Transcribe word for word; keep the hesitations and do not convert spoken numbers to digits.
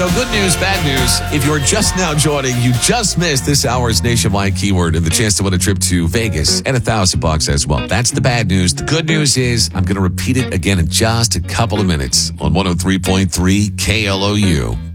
So good news, bad news. If you're just now joining, you just missed this hour's nationwide keyword and the chance to win a trip to Vegas and a thousand bucks as well. That's the bad news. The good news is I'm going to repeat it again in just a couple of minutes on one oh three point three K L O U.